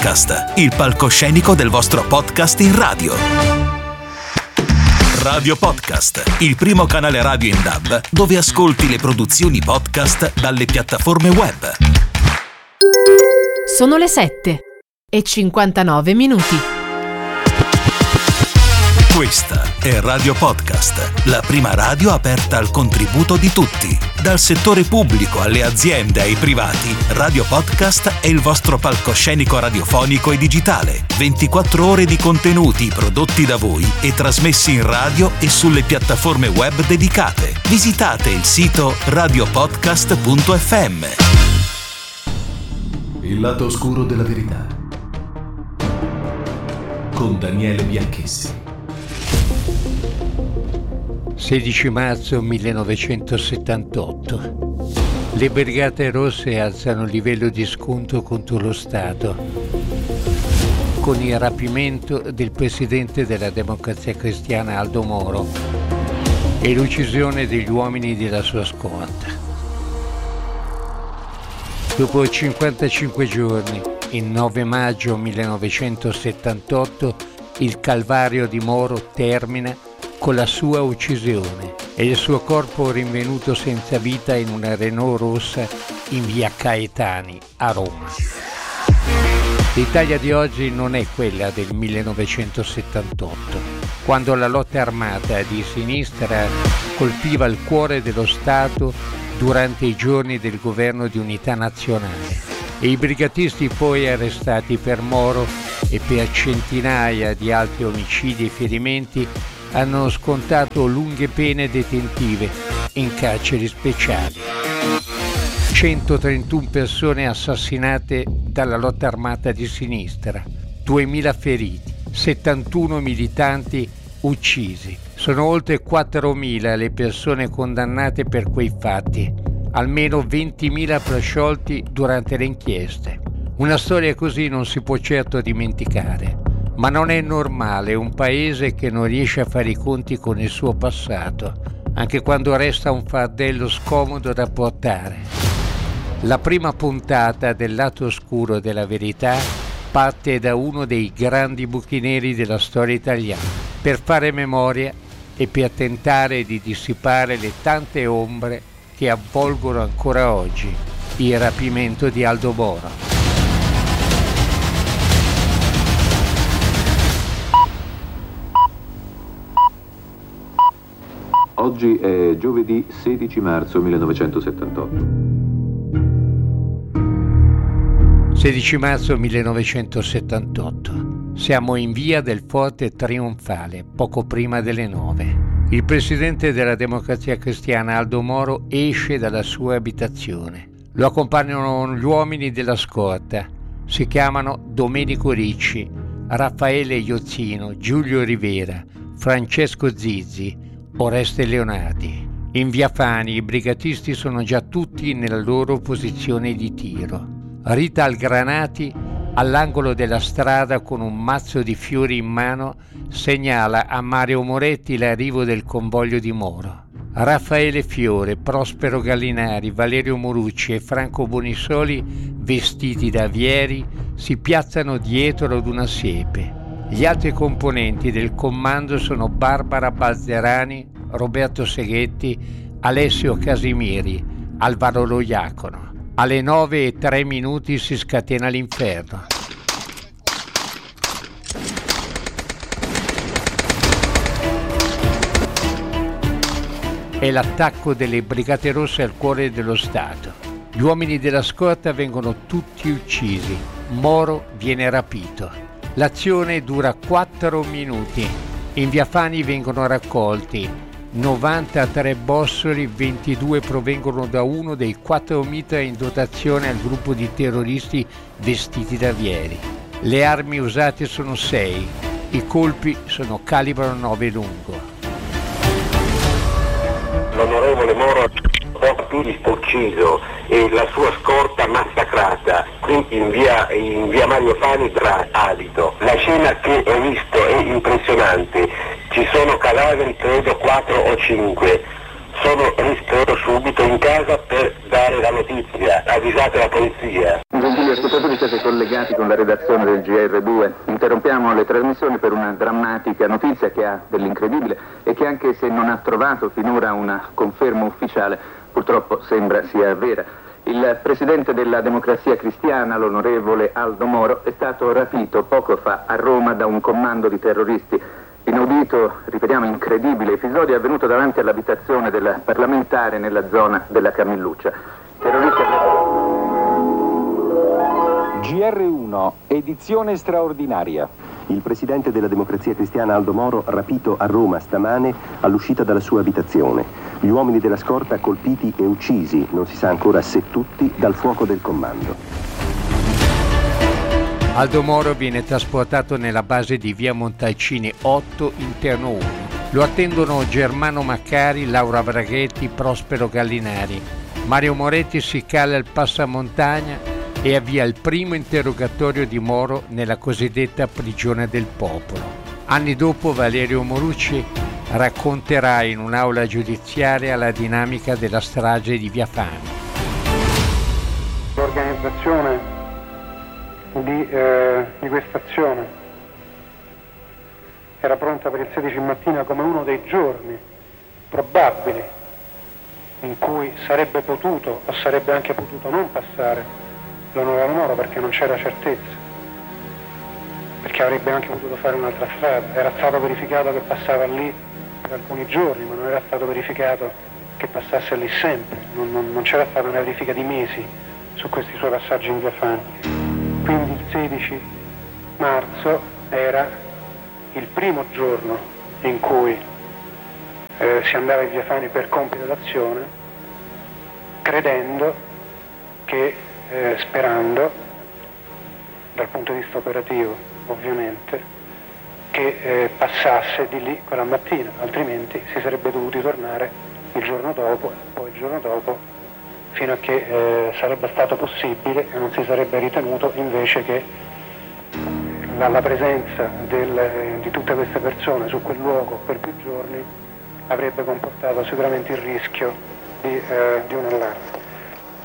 Podcast, il palcoscenico del vostro podcast in radio. Radio Podcast, il primo canale radio in DAB dove ascolti le produzioni podcast dalle piattaforme web. Sono le 7:59. Questa è Radio Podcast, la prima radio aperta al contributo di tutti. Dal settore pubblico alle aziende e ai privati, Radio Podcast è il vostro palcoscenico radiofonico e digitale. 24 ore di contenuti prodotti da voi e trasmessi in radio e sulle piattaforme web dedicate. Visitate il sito radiopodcast.fm. Il lato oscuro della verità con Daniele Bianchessi. 16 marzo 1978. Le Brigate Rosse alzano il livello di scontro contro lo Stato con il rapimento del presidente della Democrazia Cristiana Aldo Moro e l'uccisione degli uomini della sua scorta. Dopo 55 giorni, il 9 maggio 1978, il calvario di Moro termina con la sua uccisione e il suo corpo rinvenuto senza vita in una Renault rossa in via Caetani a Roma. L'Italia di oggi non è quella del 1978, quando la lotta armata di sinistra colpiva il cuore dello Stato durante i giorni del governo di unità nazionale e i brigatisti poi arrestati per Moro e per centinaia di altri omicidi e ferimenti hanno scontato lunghe pene detentive in carceri speciali. 131 persone assassinate dalla lotta armata di sinistra, 2000 feriti, 71 militanti uccisi. Sono oltre 4.000 le persone condannate per quei fatti, almeno 20.000 prosciolti durante le inchieste. Una storia così non si può certo dimenticare. Ma non è normale un paese che non riesce a fare i conti con il suo passato, anche quando resta un fardello scomodo da portare. La prima puntata del lato oscuro della verità parte da uno dei grandi buchi neri della storia italiana, per fare memoria e per tentare di dissipare le tante ombre che avvolgono ancora oggi il rapimento di Aldo Moro. Oggi è giovedì 16 marzo 1978. 16 marzo 1978. Siamo in via del Forte Trionfale, poco prima delle 9. Il presidente della Democrazia Cristiana Aldo Moro esce dalla sua abitazione. Lo accompagnano gli uomini della scorta. Si chiamano Domenico Ricci, Raffaele Iozzino, Giulio Rivera, Francesco Zizzi, Oreste Leonardi. In via Fani i brigatisti sono già tutti nella loro posizione di tiro. Rita Algranati, all'angolo della strada con un mazzo di fiori in mano, segnala a Mario Moretti l'arrivo del convoglio di Moro. Raffaele Fiore, Prospero Gallinari, Valerio Morucci e Franco Bonisoli, vestiti da avieri, si piazzano dietro ad una siepe. Gli altri componenti del comando sono Barbara Balzerani, Roberto Seghetti, Alessio Casimiri, Alvaro Loiacono. Alle 9:03 si scatena l'inferno. È l'attacco delle Brigate Rosse al cuore dello Stato. Gli uomini della scorta vengono tutti uccisi. Moro viene rapito. L'azione dura 4 minuti. In via Fani vengono raccolti 93 bossoli, 22 provengono da uno dei 4 mitra in dotazione al gruppo di terroristi vestiti da avieri. Le armi usate sono 6, i colpi sono calibro 9 lungo. L'onorevole Moro ucciso e la sua scorta massacrata qui in via Mario Fani tra Alito. La scena che ho visto è impressionante, ci sono cadaveri, credo 4 o 5. Sono risposto subito in casa per dare la notizia, avvisate la polizia. radioascoltatori, siete collegati con la redazione del GR2. Interrompiamo le trasmissioni per una drammatica notizia che ha dell'incredibile e che, anche se non ha trovato finora una conferma ufficiale, purtroppo sembra sia vera. Il presidente della Democrazia Cristiana, l'onorevole Aldo Moro, è stato rapito poco fa a Roma da un commando di terroristi. Inaudito, ripetiamo, incredibile episodio è avvenuto davanti all'abitazione del parlamentare nella zona della Camilluccia. GR1, edizione straordinaria. Il presidente della Democrazia Cristiana Aldo Moro rapito a Roma stamane all'uscita dalla sua abitazione. Gli uomini della scorta colpiti e uccisi, non si sa ancora se tutti, dal fuoco del comando. Aldo Moro viene trasportato nella base di via Montalcini 8, interno 1. Lo attendono Germano Maccari, Laura Braghetti, Prospero Gallinari. Mario Moretti si cala al passamontagna e avvia il primo interrogatorio di Moro nella cosiddetta prigione del popolo. Anni dopo Valerio Morucci racconterà in un'aula giudiziaria la dinamica della strage di Via Fani. L'organizzazione di questa azione era pronta per il 16 mattina come uno dei giorni probabili in cui sarebbe potuto o sarebbe anche potuto non passare l'onorevole Moro, perché non c'era certezza, perché avrebbe anche potuto fare un'altra strada. Era stato verificato che passava lì per alcuni giorni, ma non era stato verificato che passasse lì sempre, non c'era stata una verifica di mesi su questi suoi passaggi in Via Fani. Quindi il 16 marzo era il primo giorno in cui si andava in Via Fani per compiere l'azione, credendo che, sperando, dal punto di vista operativo ovviamente, che passasse di lì quella mattina, altrimenti si sarebbe dovuti tornare il giorno dopo, e poi il giorno dopo, fino a che sarebbe stato possibile e non si sarebbe ritenuto invece che la presenza di tutte queste persone su quel luogo per più giorni avrebbe comportato sicuramente il rischio di un allarme.